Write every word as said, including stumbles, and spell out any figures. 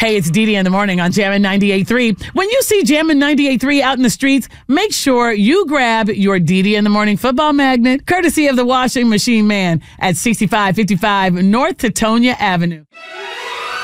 Hey, it's Dee Dee in the morning on Jammin' ninety-eight point three. When you see Jammin' ninety-eight point three out in the streets, make sure you grab your Dee Dee in the morning football magnet, courtesy of the washing machine man at sixty-five fifty-five North Teutonia Avenue.